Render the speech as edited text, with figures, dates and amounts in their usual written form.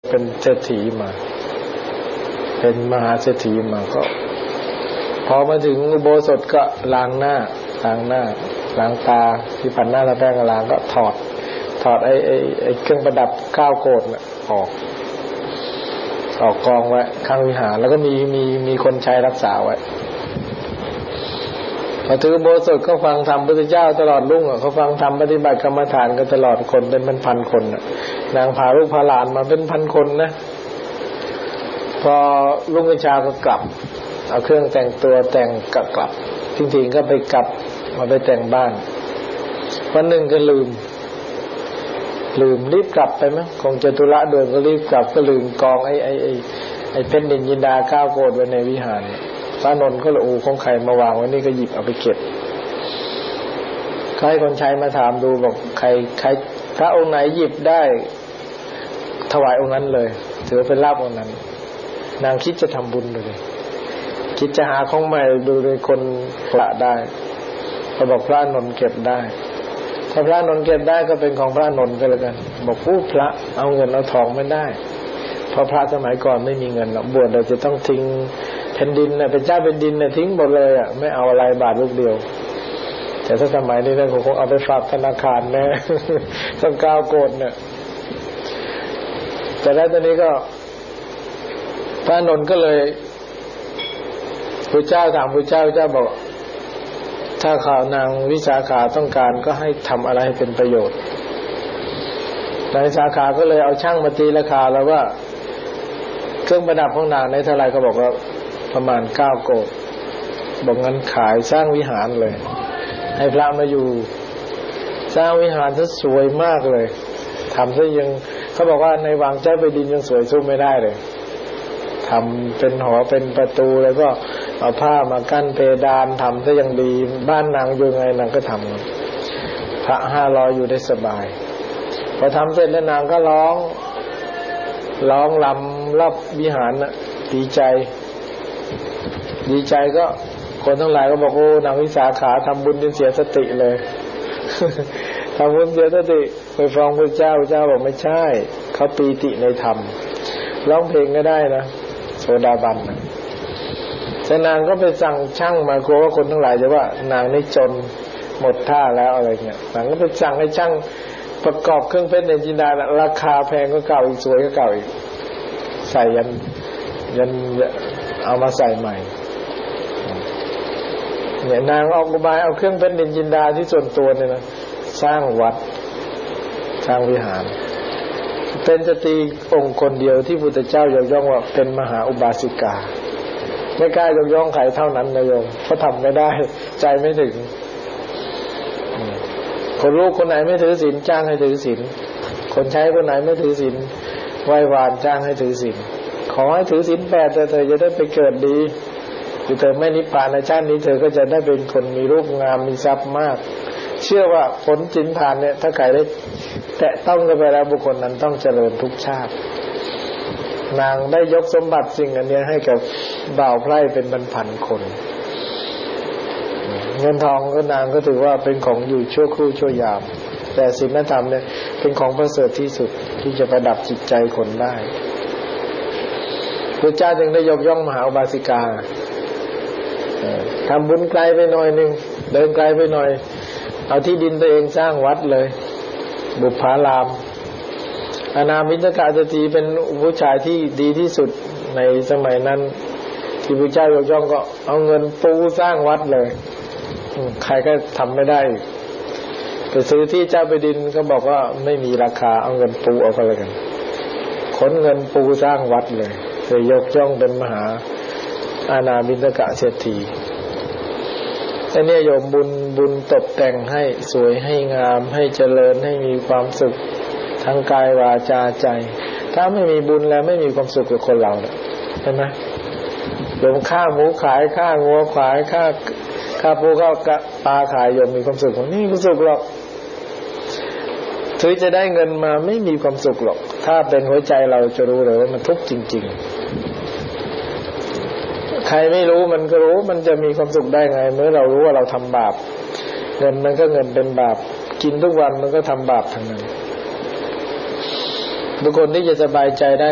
เป็นเศรษฐีมาเป็นมหาเศรษฐีมาก็พอมาถึงอุโบสถก็ล้างหน้าล้างตาที่ปัดหน้าตาแป้งล้างก็ถอดไอ้เครื่องประดับ9โกฏน่ะออกกองไว้ข้างวิหารแล้วก็มีคนใช้รักษาไว้พอถืออุโบสถก็ฟังธรรมพระพุทธเจ้าตลอดรุ่งเขาฟังธรรมปฏิบัติกรรมฐานกันตลอดคนเป็นพันคนน่ะนางพาลูกพาหลานมาเป็นพันคนนะพอรุ่งเช้าก็กลับเอาเครื่องแต่งตัวแต่งกลับจริงๆก็ไปกลับมาไปแต่งบ้านวันหนึ่งก็ลืมรีบกลับไปมั้ยคงจะธุระด่วนก็รีบกลับก็ลืมกองไอ้เพชรนินจินดา9โกฏไว้ในวิหารพระนนท์ก็เลยของใครมาวางไว้นี่ก็หยิบเอาไปเก็บใครคนใช้มาถามดูบอกใครพระองค์ไหนหยิบได้ถวายองค์นั้นเลยถือเป็นลาภองค์นั้นนางคิดจะทำบุญเลยคิดจะหาของใหม่ดูเลยคนละได้เขาบอกพระนนท์เก็บได้ถ้าพระนนท์เก็บได้ก็เป็นของพระนนท์ก็แล้วกันบอกพระเอาเงินเอาทองไม่ได้เพราะพระสมัยก่อนไม่มีเงินหรอกบวชเราจะต้องทิ้งแผ่นดินน่ะเป็นเจ้าแผ่นดินน่ะทิ้งหมดเลยอ่ะไม่เอาอะไรบาทลูกเดียวแต่ถ้าสมัยนี้ท่านคงเอาไปฝากธนาคารแน่ต้อง9โกฏเนี่ยแต่แล้วตอนนี้ก็พระนนท์ก็เลยพระเจ้าถามพระเจ้าบอกถ้าข่าวนางวิสาขาต้องการก็ให้ทำอะไรให้เป็นประโยชน์นางวิสาขาก็เลยเอาช่างมาตีราคาแล้วว่าเครื่องประดับของนางในเท่าไหร่ก็บอกว่าประมาณ9โกฏบอกงั้นขายสร้างวิหารเลยให้พระมาอยู่สร้างวิหารซะสวยมากเลยทำซะยังเขาบอกว่าในวังเจ้าแผ่นดินยังสวยสู้ไม่ได้เลยทำเป็นหอเป็นประตูแล้วก็เอาผ้ามากั้นเพดานทำซะยังดีบ้านนางอยู่ไงนางก็ทำพระ500อยู่ได้สบายพอทำเสร็จแล้วนางก็ร้องลำรอบวิหารน่ะดีใจก็คนทั้งหลายก็บอกโอ้นางวิสาขาทำบุญจนเสียสติเลย ทำบุญเสียสติไปฟ้องพระเจ้าบอกไม่ใช่เขาปีติในธรรมร้องเพลงก็ได้นะโสดาบันนะแต่นางก็ไปสั่งช่างมากลัวว่าคนทั้งหลายจะว่านางนี่จนหมดท่าแล้วอะไรเงี้ยนางก็ไปสั่งให้ช่างประกอบเครื่องเพชรในจินดาราคาแพงก็เก่าอีกสวยก็เก่าอีกใส่ยันเอามาใส่ใหม่เนี่ยนางออกอุบายเอาเครื่องเพชรนินจินดาที่ส่วนตัวเนี่ยนะสร้างวัดสร้างวิหารเป็นสตรีองค์คนเดียวที่พุทธเจ้ายกย่องว่าเป็นมหาอุบาสิกาไม่กล้ายกย่องใครเท่านั้นนะโยมเพราะทำไม่ได้ใจไม่ถึงคนลูกคนไหนไม่ถือศีลจ้างให้ถือศีลคนใช้คนไหนไม่ถือศีลไหว้วานจ้างให้ถือศีลขอให้ถือศีล8เธอจะได้ไปเกิดดีเธอไม่นิพพานในชาตินี้เธอก็จะได้เป็นคนมีรูปงามมีทรัพย์มากเชื่อว่าผลศีลทานเนี่ยถ้าใครได้แตะต้องกันไปแล้วบุคคลนั้นต้องเจริญทุกชาตินางได้ยกสมบัติสิ่งอันนี้ให้กับบ่าวไพร่เป็นพันๆคนเงินทองก็นางก็ถือว่าเป็นของอยู่ชั่วครู่ชั่วยามแต่ศีลธรรมเนี่ยเป็นของประเสริฐที่สุดที่จะประดับจิตใจคนได้พระเจ้าจึงได้ยกย่องมหาอุบาสิกาทำบุญไกลไปหน่อยนึงเดินไกลไปหน่อยเอาที่ดินตัวเองสร้างวัดเลยบุพพารามอนามินทกาเศรษฐีเป็นผู้ชายที่ดีที่สุดในสมัยนั้นที่พระเจ้ายกย่องก็เอาเงินปูสร้างวัดเลยใครก็ทำไม่ได้ไปซื้อที่เจ้าแผ่นดินก็บอกว่าไม่มีราคาเอาเงินปูเอาไปเลยกันขนเงินปูสร้างวัดเลยเลยยกย่องเป็นมหาอาณาบิณฑกเศรษฐีอันนี้โยมบุญตกแต่งให้สวยให้งามให้เจริญให้มีความสุขทั้งกายวาจาใจถ้าไม่มีบุญแล้วไม่มีความสุขกับคนเราใช่ไหมโยมฆ่าหมูขายฆ่างัวขายฆ่าปูข้าวปลาขายโยมมีความสุขนี่ความสุขหรอกถึงจะได้เงินมาไม่มีความสุขหรอกถ้าเป็นหัวใจเราจะรู้เลยว่ามันทุกข์จริงๆใครไม่รู้มันก็รู้มันจะมีความสุขได้ไงเมื่อเรารู้ว่าเราทำบาปเงินมันก็เงินเป็นบาปกินทุกวันมันก็ทำบาปทั้งนั้นบุคคลที่จะสบายใจได้